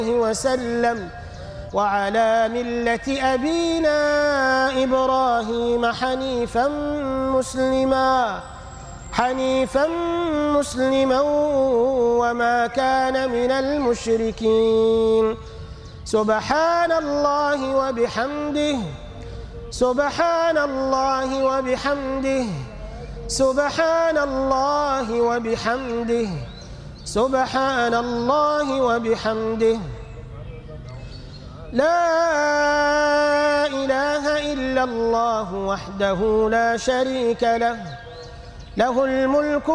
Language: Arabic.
وسلم وعلى ملة أبينا إبراهيم حنيفا مسلما وما كان من المشركين. سبحان الله وبحمده سبحان الله وبحمده سبحان الله وبحمده سبحان الله وبحمده لا إله إلا الله وحده لا شريك له له الملك